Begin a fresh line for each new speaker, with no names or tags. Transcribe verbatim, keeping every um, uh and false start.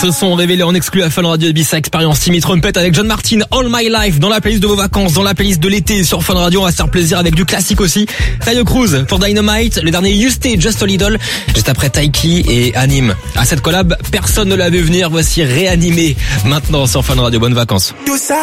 Ce son révélé en exclu à Fun Radio Ibiza Experience Timmy Trumpet avec John Martin, All My Life dans la playlist de vos vacances, dans la playlist de l'été sur Fun Radio. On va se faire plaisir avec du classique aussi. Tayo Cruz pour Dynamite, le dernier You Stay Just a Little, juste après Taiki et Anime. À cette collab, personne ne l'a vu venir. Voici Réanimé maintenant sur Fun Radio. Bonnes vacances.